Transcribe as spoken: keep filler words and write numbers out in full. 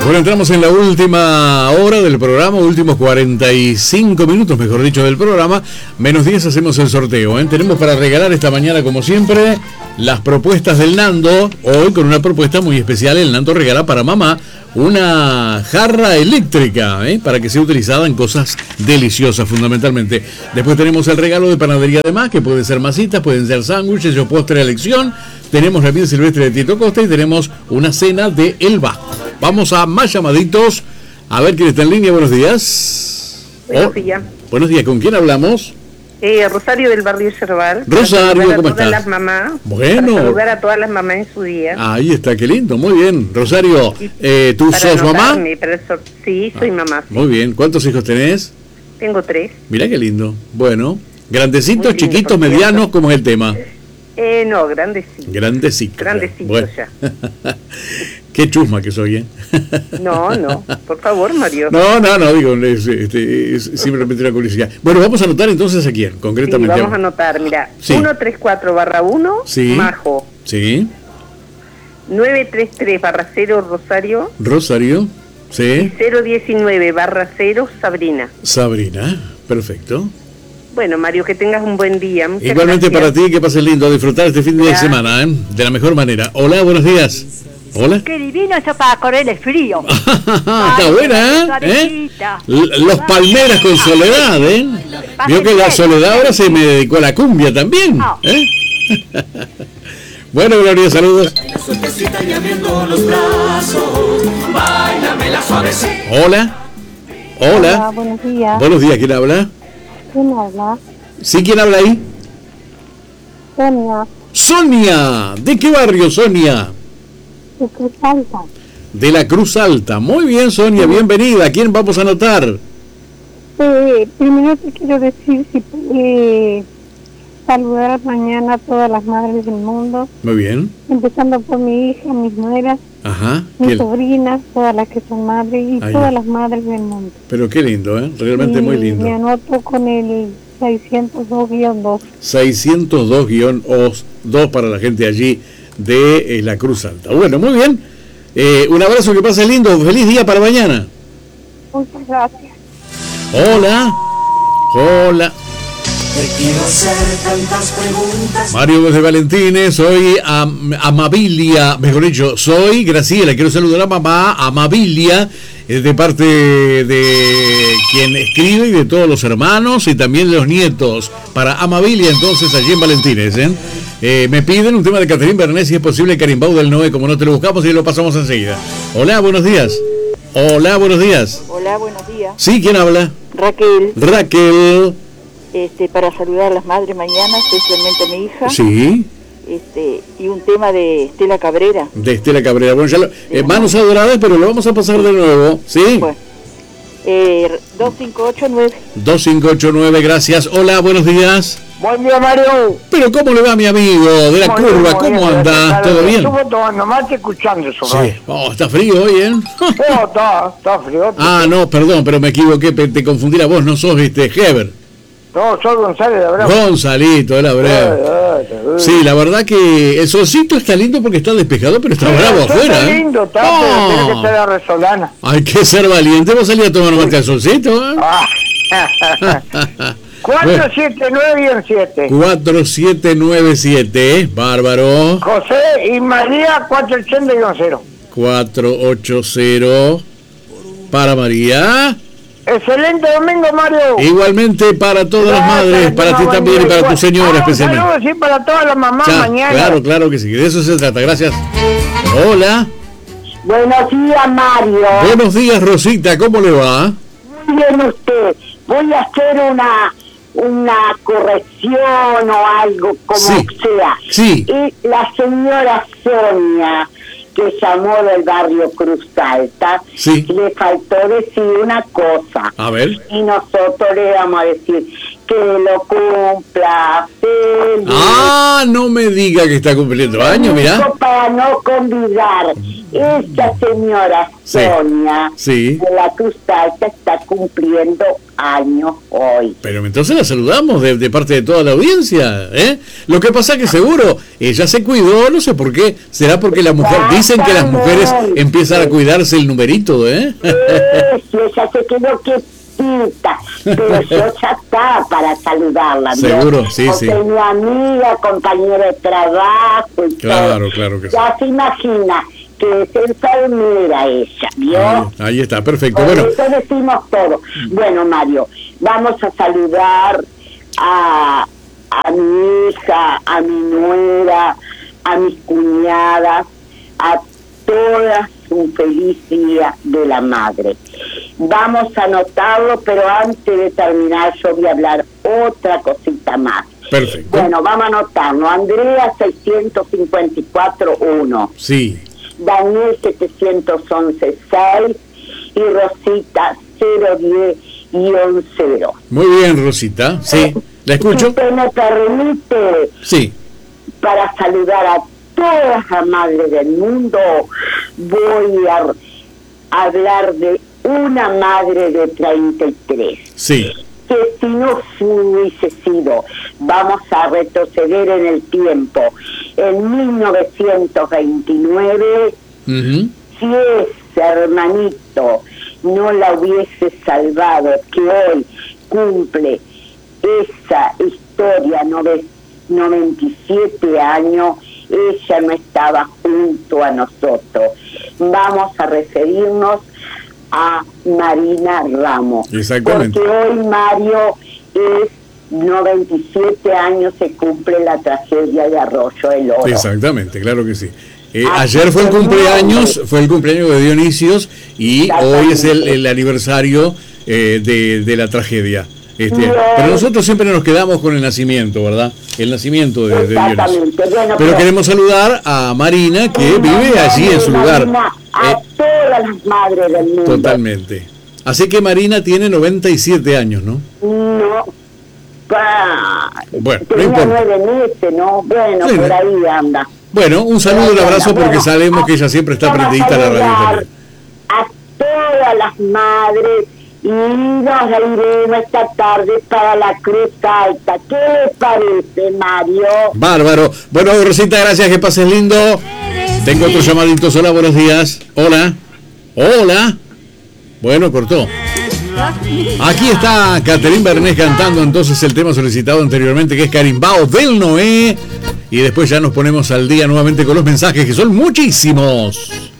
Bueno, entramos en la última hora del programa, últimos cuarenta y cinco minutos, mejor dicho, del programa. Menos diez hacemos el sorteo, ¿eh? Tenemos para regalar esta mañana, como siempre, las propuestas del Nando. Hoy con una propuesta muy especial, el Nando regala para mamá una jarra eléctrica, ¿eh? Para que sea utilizada en cosas deliciosas, fundamentalmente. Después tenemos el regalo de Panadería de Más, que puede ser masitas, pueden ser sándwiches o postre a elección. Tenemos la miel silvestre de Tito Costa y tenemos una cena de El Vasco. Vamos a más llamaditos. A ver quién está en línea. Buenos días. Buenos oh, días. Buenos días. ¿Con quién hablamos? Eh, Rosario del barrio Yerbal. Rosario, ¿cómo estás? A todas las mamás. Bueno. Para saludar a todas las mamás en su día. Ahí está, qué lindo. Muy bien. Rosario, eh, ¿tú sos mamá? Eso, sí, soy ah, mamá. Sí. Muy bien. ¿Cuántos hijos tenés? Tengo tres. Mirá qué lindo. Bueno. ¿Grandecitos, lindo, chiquitos, medianos? ¿Cómo es el tema? Eh, no, grandecitos. Grandecitos. Grandecitos bueno. ya. Qué chusma que soy, ¿eh? No, no, por favor, Mario. No, no, no, digo, es, este, es simplemente una curiosidad. Bueno, vamos a anotar entonces a quién, concretamente. Sí, vamos a anotar, mira, sí. ciento treinta y cuatro barra uno, sí. Majo. Sí. novecientos treinta y tres barra cero, Rosario. Rosario, sí. Y cero diecinueve barra cero, Sabrina. Sabrina, perfecto. Bueno, Mario, que tengas un buen día. Muchas Igualmente gracias. Para ti, que pases lindo, a disfrutar este fin de gracias. semana, ¿eh? De la mejor manera. Hola, buenos días. Hola. Qué divino eso para correr el frío. Está buena, ¿eh? Los Palmeras con Soledad, ¿eh? Vio que la Soledad ahora se me dedicó a la cumbia también, ¿eh? Bueno, Gloria, saludos. Hola. Hola. Hola, buenos días. Buenos días, ¿quién habla? ¿Quién habla? ¿Sí, quién habla ahí? Sonia. Sonia, ¿de qué barrio, Sonia? De Cruz Alta. De la Cruz Alta. Muy bien, Sonia, sí. Bienvenida. ¿A quién vamos a anotar? Eh, primero te quiero decir si eh, saludar mañana a todas las madres del mundo. Muy bien. Empezando por mi hija, mis nueras, Ajá. mis sobrinas, todas las que son madres y Ay, todas las madres del mundo. Pero qué lindo, ¿eh? Realmente y muy lindo. Me anoto con el seiscientos dos guión dos. seiscientos dos guión dos para la gente allí de eh, la Cruz Alta. Bueno, muy bien. Eh, un abrazo, que pase lindo. Feliz día para mañana. Muchas gracias. Hola. Hola. Mario desde Valentines, soy Am Amabilia, mejor dicho, soy Graciela, quiero saludar a mamá, Amabilia, de parte de quien escribe y de todos los hermanos y también de los nietos, para Amabilia entonces allí en Valentines, ¿eh? Eh, me piden un tema de Catherine Bernés, si es posible, Carimbau del Noé, como no te lo buscamos y lo pasamos enseguida. Hola, buenos días. Hola, buenos días. Hola, buenos días. Sí, ¿quién habla? Raquel. Raquel. Este, para saludar a las madres mañana, especialmente a mi hija. Sí. Este, y un tema de Estela Cabrera. De Estela Cabrera. Bueno, ya lo, eh, manos adoradas, pero lo vamos a pasar de nuevo, ¿sí? Bueno. Eh, dos cinco ocho nueve. dos cinco ocho nueve, gracias. Hola, buenos días. Buen día, Mario. Pero ¿cómo le va, mi amigo de la muy curva? Bien, ¿cómo anda? ¿Todo bien? Estuve tomando mate escuchando eso. Sí. Oh, está frío hoy, ¿eh? No, está, está frío. Ah, no, perdón, pero me equivoqué, te confundí la voz, no sos este Heber. No, soy González de Abreu. Gonzalito de Abreu. Sí, la verdad que el solcito está lindo porque está despejado, pero está sí, bravo afuera. Está lindo, está, oh. Pero tiene que ser la resolana. Hay que ser valiente, vos salís a tomar mate al solcito, ¿eh? Ah. cuatro siete nueve siete. cuatro siete nueve siete, bárbaro. José y María cuatro ochenta cero. cuatro ochenta para María. Excelente domingo, Mario. Igualmente para todas gracias, las madres, para ti también y para tu señora ah, especialmente. Saludos, sí, para todas las mamás ya, mañana. Claro, claro que sí, de eso se trata, gracias. Hola. Buenos días, Mario. Buenos días, Rosita, ¿cómo le va? Muy bien usted. Voy a hacer una una corrección o algo, como sí, sea. Sí. Y la señora Sonia, que llamó del barrio Cruz Alta, sí, le faltó decir una cosa. A ver. Y nosotros le vamos a decir que lo cumpla feliz. Ah, no me diga que está cumpliendo años, mirá. Para no convidar Esa señora Sí. Sonia Sí. de la Cruz Alta está cumpliendo años hoy. Pero entonces la saludamos de, de parte de toda la audiencia, ¿eh? Lo que pasa que seguro ella se cuidó, no sé por qué. ¿Será porque la mujer, dicen que las mujeres empiezan a cuidarse el numerito, eh? Eso, ella se quedó quietita, pero yo ya estaba para saludarla, ¿vio? Seguro, sí, Porque sí. mi amiga, compañera de trabajo y Claro, todo. claro que sí. Ya se imagina que es enfermera ella, ¿vio? Ahí, ahí está, perfecto. Por Bueno, eso decimos todo. Bueno, Mario, vamos a saludar a, a mi hija, a mi nuera, a mis cuñadas, a todas un feliz día de la madre. Vamos a anotarlo, pero antes de terminar yo voy a hablar otra cosita más. perfecto. Bueno, vamos a anotarlo. Andrea seiscientos cincuenta y cuatro uno. Sí, Daniel setecientos once seis y Rosita cero diez cero. muy bien, Rosita. Sí, ¿la Si escucho? usted me permite, Sí, para saludar a todas las madres del mundo, voy a hablar de una madre de treinta y tres. sí, Que si no hubiese sido, vamos a retroceder en el tiempo, en mil novecientos veintinueve, ujú, si ese hermanito no la hubiese salvado, que hoy cumple esa historia, nove- noventa y siete años, ella no estaba junto a nosotros. Vamos a referirnos a Marina Ramos. Exactamente. Porque hoy, Mario, es noventa y siete años, se cumple la tragedia de Arroyo del Oro. exactamente, claro que sí. Eh, Ah, ayer fue el sí, cumpleaños, sí. fue el cumpleaños de Dionisios y hoy es el, el aniversario eh, de, de la tragedia. Este, Bien. pero nosotros siempre nos quedamos con el nacimiento, ¿verdad? El nacimiento de, de Dionisio. Exactamente. Bueno, Pero pero- queremos saludar a Marina, que Una vive allí en su lugar. Marina, a Eh, todas las madres del mundo. totalmente. Así que Marina tiene noventa y siete años, ¿no? No. Pa, Bueno, no tenía importa. nueve meses, ¿no? Bueno, Sí, por no. ahí anda. Bueno, un saludo, un Por ahí abrazo, anda. porque Bueno, sabemos a- que ella siempre está vamos prendidita a la radio saludar también. a todas las madres y nos iremos esta tarde para la Cruz Alta. ¿Qué les parece, Mario? Bárbaro. Bueno, Rosita, gracias, que pases lindo. Tengo otros llamaditos. Hola, buenos días. Hola. Hola. Bueno, cortó. Aquí está Caterín Bernés cantando entonces el tema solicitado anteriormente, que es Carimbao del Noé. Y después ya nos ponemos al día nuevamente con los mensajes, que son muchísimos.